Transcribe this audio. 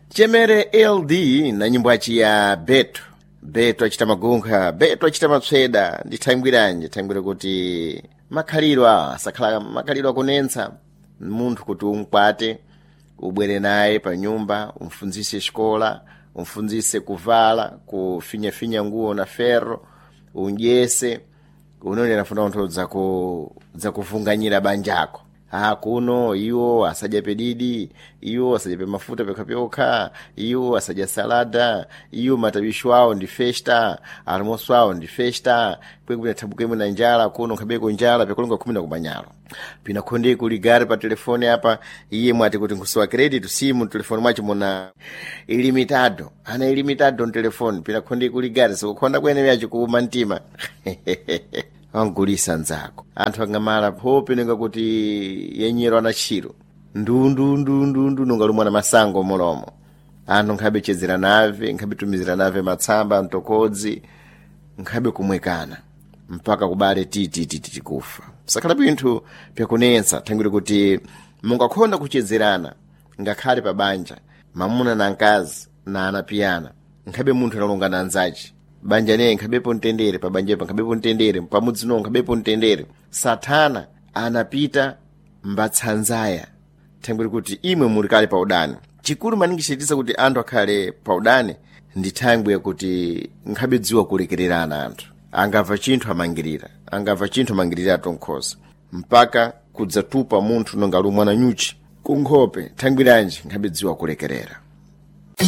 Chemere LD na nyimbo ya Beto achita magunkha, Beto achita matsweda, ndithangwiranje, thangwira kuti makhaliro asakhala makhaliro akunensa munthu kuti umkwate, ubwere naye pa nyumba, umfunzise xikola, umfunzise kuvala, kufinyafinya nguo na ferro, unjese, unonera funa unthu za kuvunganyira banjako. Kuno iwo asadya pedidi, iwo asadya mafuta pekapyoka, iwo asadya salada, iwo matabisho awo ndi festa, almoço awo ndi festa, kwekubina thabukemu na njala, kuno nkhabeko njala pekulunga 10 kumanyalo. Pina khonde kuligare pa telefone apa, iye mwati kuti nkusowa credit simu telefone mwacho muna ilimitado. Ana ilimitado no telefone, pina khonde kuligare so kukhonda kwene yacho kuuma mtima. Angulisa nzako anthu angamala phope nenga kuti yenyero anachiro ndundu nungalumwa na masango molomo anthu nkhabe chezera nave nkhabe tumizira nave matsamba mtokodzi nkhabe kumwekana mpaka kubale titi kufa sakhala pinthu pyakunensa thangwire kuti mungakhonda kuchezerana ngakhale pa banja mamuna na mkazi na anapiyana nkhabe munthu analongana anzachi banja ne nkhabepo ntendere pa banjepa nkhabepo ntendere pamudzi no nkhabepo ntendere Satana anapita mbatsanzaya thangwire kuti imwe muri kale pa udani chikulu maningi chitisa kuti anthu akhale pa udani ndi thangwe kuti nkhabedziwa kulekererana anthu angava chinthu amangirira tonkhosa mpaka kudzatupa munthu nongalumwa na nyuchi kunkhope thangwiranji nkhabedziwa kulekerera.